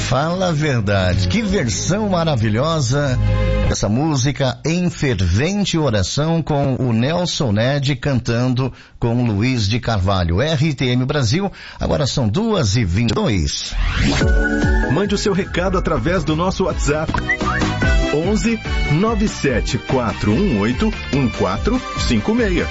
Fala a verdade, que versão maravilhosa essa música em fervente oração com o Nelson Ned cantando com Luiz de Carvalho. RTM Brasil, agora são 2h22. Mande o seu recado através do nosso WhatsApp 11 97418 1456.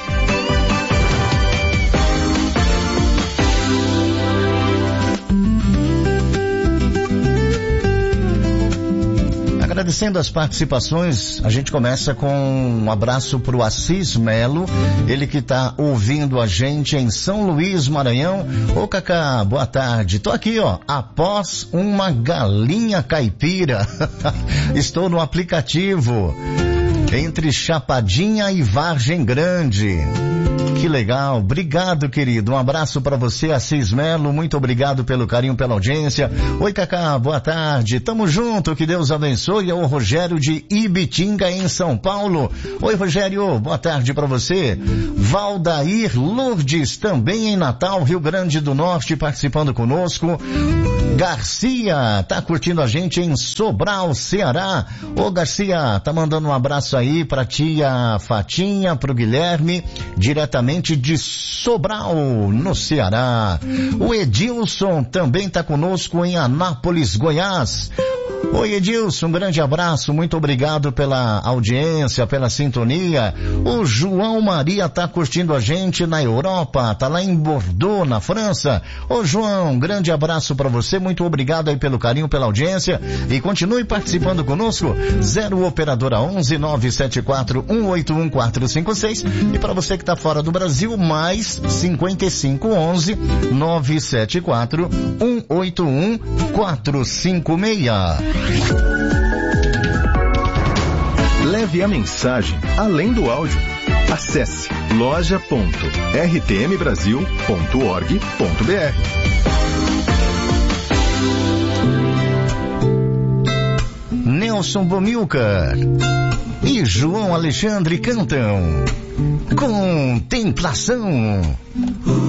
Agradecendo as participações, a gente começa com um abraço para o Assis Melo, ele que está ouvindo a gente em São Luís, Maranhão. Ô Cacá, boa tarde, tô aqui após uma galinha caipira, estou no aplicativo, entre Chapadinha e Vargem Grande. Que legal, obrigado querido, um abraço para você, Assis Melo, muito obrigado pelo carinho, pela audiência. Oi Cacá, boa tarde, tamo junto, que Deus abençoe. É o Rogério de Ibitinga em São Paulo. Oi Rogério, boa tarde para você. Valdair Lourdes, também em Natal, Rio Grande do Norte, participando conosco. Garcia, tá curtindo a gente em Sobral, Ceará. Ô Garcia, tá mandando um abraço aí pra tia Fatinha, pro Guilherme, diretamente de Sobral, no Ceará. O Edilson também tá conosco em Anápolis, Goiás. Oi Edilson, um grande abraço, muito obrigado pela audiência, pela sintonia. O João Maria tá curtindo a gente na Europa, tá lá em Bordeaux, na França. Ô João, um grande abraço para você, muito obrigado aí pelo carinho, pela audiência e continue participando conosco. 0 operadora 11 974 181 456 e para você que tá fora do Brasil, mais 55 11 974 181 456. Leve a mensagem além do áudio. Acesse loja.rtmbrasil.org.br. Nelson Bomilcar e João Alexandre cantam Contemplação.